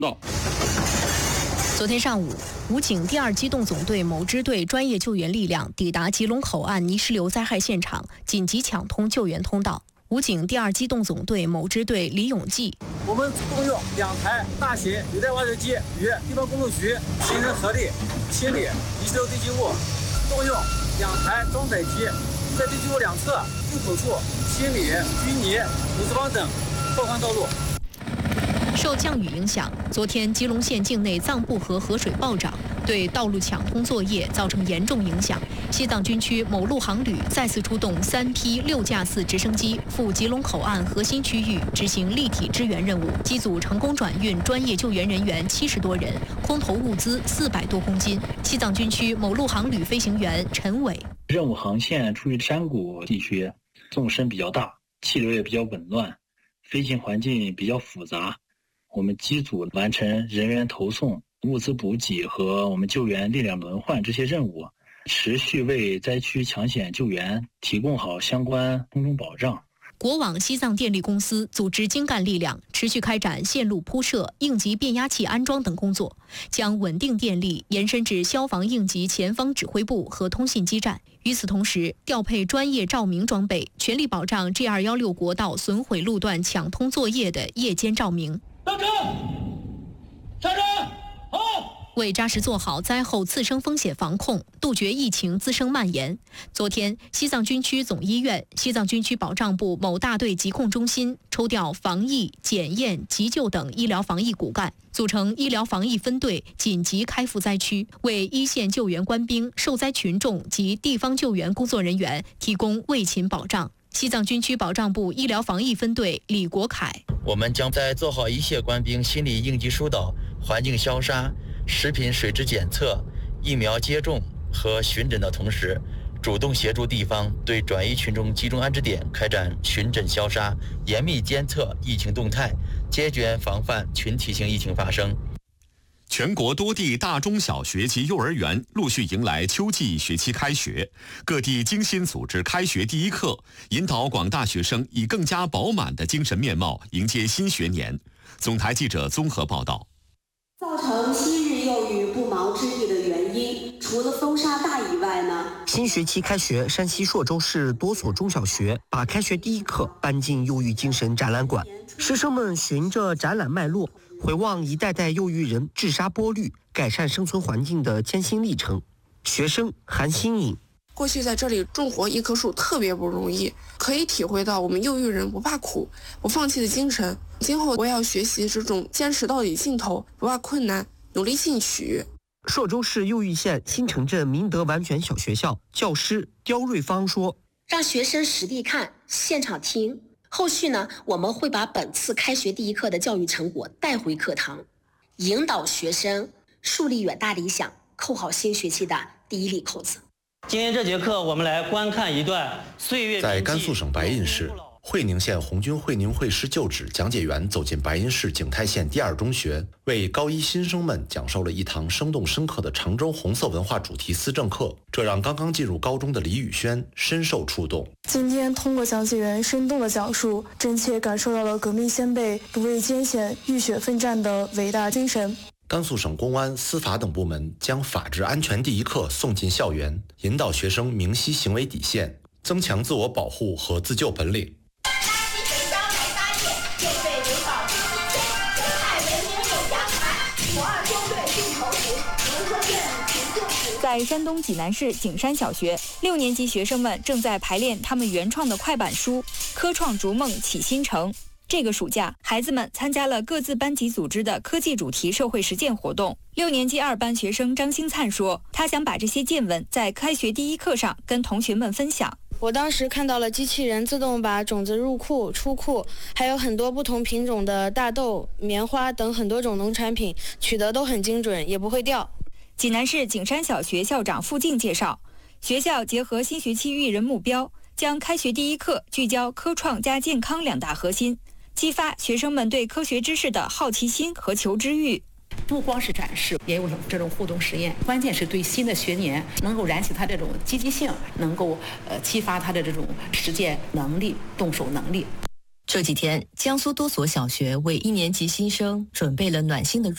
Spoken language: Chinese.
到。 昨天上午，武警第2机动总队某支队专业救援力量抵达吉隆口岸泥石流灾害现场，紧急抢通救援通道。武警第2机动总队某支队李永记： 我们动用2台大型履带挖掘机与地方工程局形成合力清理泥石流堆积物，动用2台装载机在堆积物两侧入口处清理淤泥、土石方等拓宽道路。 受降雨影响，昨天吉隆县境内藏布河河水暴涨，对道路抢通作业造成严重影响。西藏军区某路航旅再次出动3批6架次直升机赴吉隆口岸核心区域执行立体支援任务，机组成功转运专业救援人员70多人，空投物资400多公斤。西藏军区某路航旅飞行员陈伟： 任务航线处于山谷地区，纵深比较大，气流也比较紊乱，飞行环境比较复杂。我们机组完成人员投送、物资补给和我们救援力量轮换这些任务，持续为灾区抢险救援提供好相关空中保障。 国网西藏电力公司组织精干力量，持续开展线路铺设、应急变压器安装等工作，将稳定电力延伸至消防应急前方指挥部和通信基站。与此同时，调配专业照明装备，全力保障 G216 国道损毁路段抢通作业的夜间照明。 上车！上车！好！ 为扎实做好灾后次生风险防控，杜绝疫情滋生蔓延，昨天，西藏军区总医院、西藏军区保障部某大队疾控中心抽调防疫、检验、急救等医疗防疫骨干，组成医疗防疫分队，紧急开赴灾区，为一线救援官兵、受灾群众及地方救援工作人员提供卫勤保障。西藏军区保障部医疗防疫分队李国凯： 我们将在做好一线官兵心理应急疏导、环境消杀、食品水质检测、疫苗接种和巡诊的同时，主动协助地方对转移群众集中安置点开展巡诊消杀，严密监测疫情动态，坚决防范群体性疫情发生。 全国多地大中小学及幼儿园陆续迎来秋季学期开学，各地精心组织开学第一课，引导广大学生以更加饱满的精神面貌迎接新学年。总台记者综合报道。 造成昔日幼育不毛之地的原因，除了风沙大以外呢？ 新学期开学，山西朔州市多所中小学把开学第一课搬进幼育精神展览馆，师生们循着展览脉络，回望一代代幼育人治沙剥绿、改善生存环境的艰辛历程。学生韩新颖： 过去在这里种活一棵树特别不容易，可以体会到我们幼育人不怕苦、不放弃的精神。今后我也要学习这种坚持到底尽头、不怕困难、努力进取。 朔州市右峪县新城镇明德完全小学校教师刁瑞芳说： 让学生实地看、现场听，后续呢，我们会把本次开学第一课的教育成果带回课堂，引导学生树立远大理想，扣好新学期的第一粒扣子。 今天这节课，我们来观看一段岁月。 在甘肃省白银市会宁县红军会宁会师旧址讲解员走进白银市景泰县第2中学，为高一新生们讲授了一堂生动深刻的常州红色文化主题思政课，这让刚刚进入高中的李宇轩深受触动。 今天通过讲解员生动的讲述，真切感受到了革命先辈不畏艰险、浴血奋战的伟大精神。 甘肃省公安、司法等部门将法治安全第一课送进校园，引导学生明晰行为底线，增强自我保护和自救本领。 在山东济南市景山小学，6年级学生们正在排练他们原创的快板书《科创逐梦启新城》。这个暑假，孩子们参加了各自班级组织的科技主题社会实践活动。6年级2班学生张兴灿说，他想把这些见闻在开学第一课上跟同学们分享。 我当时看到了机器人自动把种子入库、出库，还有很多不同品种的大豆、棉花等很多种农产品，取得都很精准，也不会掉。 济南市景山小学校长付静介绍，学校结合新学期育人目标，将开学第一课聚焦科创加健康2大核心，激发学生们对科学知识的好奇心和求知欲。 不光是展示，也有这种互动实验，关键是对新的学年能够燃起他这种积极性，能够激发他的这种实践能力、动手能力。 这几天，江苏多所小学为1年级新生准备了暖心的